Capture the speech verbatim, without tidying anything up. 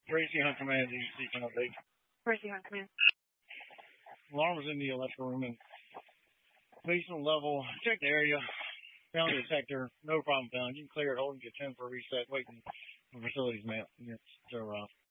Tracy Hunt Command, do you seek an update? Tracy Hunt Command. Alarm was in the electrical room and basement level. Check the area. Found the detector. No problem found. You can clear it. Holding your ten for a reset. Waiting for facilities map. Yes, to arrive.